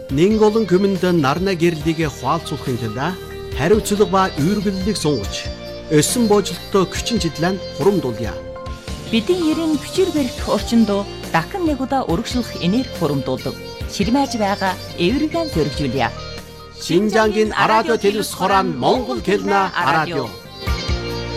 Нэг олон хүмүнд нарна гэрлийг хуалцуулахын тулд хариуцлага ба үйргэллийг сунгаж, өссөн боожлолттой хүчин чиглэн хурамдуулъя. Бидний ерийн хүчээр барих орчинд дахин нэг удаа өргөжлөх энерги хурамдуулдаг. Ширмэж байгаа эвэргэн зөргижүүлье. Шинжангийн радио телевиз хорон Монгол хэлний радио.